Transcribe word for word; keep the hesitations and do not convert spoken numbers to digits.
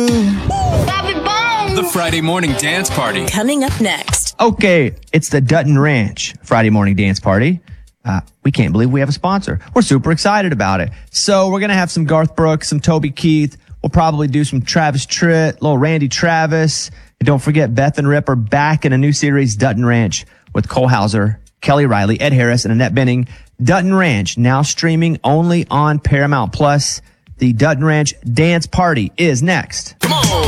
The Friday Morning Dance Party. Coming up next. Okay, it's the Dutton Ranch Friday Morning Dance Party. Uh, we can't believe we have a sponsor. We're super excited about it. So we're going to have some Garth Brooks, some Toby Keith. We'll probably do some Travis Tritt, little Randy Travis. And don't forget, Beth and Rip are back in a new series, Dutton Ranch, with Cole Hauser, Kelly Riley, Ed Harris, and Annette Benning. Dutton Ranch, now streaming only on Paramount Plus. The Dutton Ranch Dance Party is next. Come on.